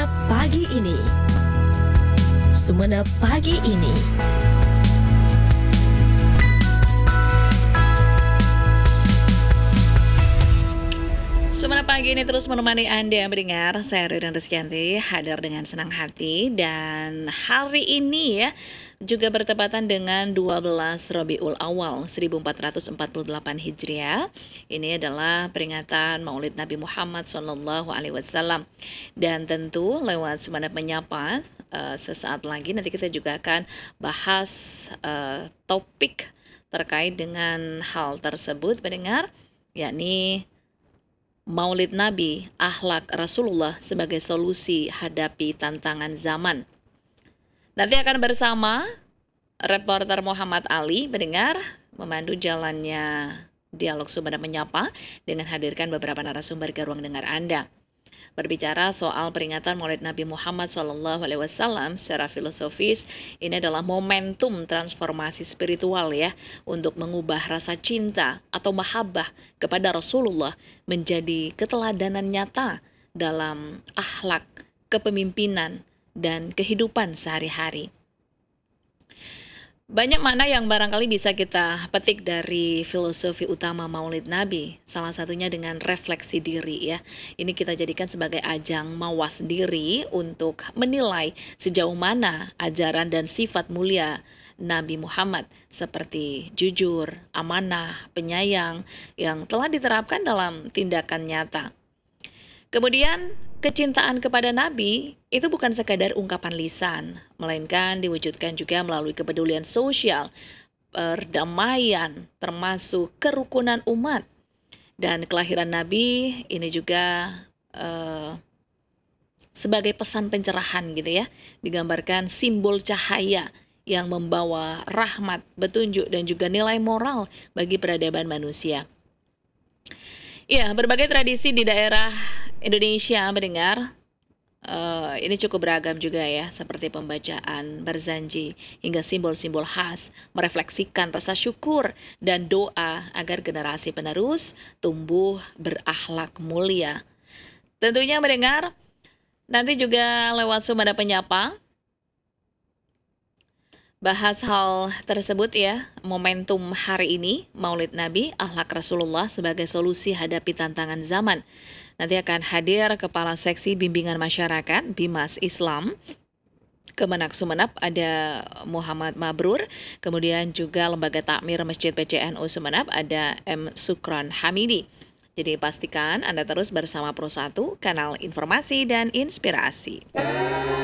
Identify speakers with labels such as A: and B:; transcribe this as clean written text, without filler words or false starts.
A: Sumenep pagi ini. Sumenep pagi ini.
B: Sumenep pagi ini terus menemani Anda mendengar. Saya Ririn Rizkyanti hadir dengan senang hati. Dan hari ini ya juga bertepatan dengan 12 Rabiul Awal 1448 Hijriah. Ini adalah peringatan Maulid Nabi Muhammad SAW. Dan tentu lewat Sumenep Menyapa sesaat lagi nanti kita juga akan bahas topik terkait dengan hal tersebut pendengar, yakni Maulid Nabi, akhlak Rasulullah sebagai solusi hadapi tantangan zaman. Nanti akan bersama reporter Muhammad Ali mendengar memandu jalannya dialog Sumenep Menyapa dengan hadirkan beberapa narasumber ke ruang dengar Anda. Berbicara soal peringatan Maulid Nabi Muhammad SAW secara filosofis, ini adalah momentum transformasi spiritual ya, untuk mengubah rasa cinta atau mahabbah kepada Rasulullah menjadi keteladanan nyata dalam akhlak, kepemimpinan, dan kehidupan sehari-hari. Banyak makna yang barangkali bisa kita petik dari filosofi utama Maulid Nabi. Salah satunya dengan refleksi diri ya. Ini kita jadikan sebagai ajang mawas diri untuk menilai sejauh mana ajaran dan sifat mulia Nabi Muhammad seperti jujur, amanah, penyayang yang telah diterapkan dalam tindakan nyata. Kemudian kecintaan kepada Nabi itu bukan sekadar ungkapan lisan, melainkan diwujudkan juga melalui kepedulian sosial, perdamaian, termasuk kerukunan umat. Dan kelahiran Nabi ini juga sebagai pesan pencerahan gitu ya, digambarkan simbol cahaya yang membawa rahmat, petunjuk, dan juga nilai moral bagi peradaban manusia. Ya, berbagai tradisi di daerah Indonesia mendengar ini cukup beragam juga ya, seperti pembacaan berzanji hingga simbol-simbol khas merefleksikan rasa syukur dan doa agar generasi penerus tumbuh berakhlak mulia. Tentunya mendengar nanti juga lewat Sumenep Menyapa bahas hal tersebut ya, momentum hari ini Maulid Nabi, akhlak Rasulullah sebagai solusi hadapi tantangan zaman. Nanti akan hadir Kepala Seksi Bimbingan Masyarakat Bimas Islam Kemenak Sumenep, ada Muhammad Mabrur. Kemudian juga Lembaga Takmir Masjid PCNU Sumenep, ada M. Sukron Hamidi. Jadi pastikan Anda terus bersama Pro 1, kanal informasi dan inspirasi.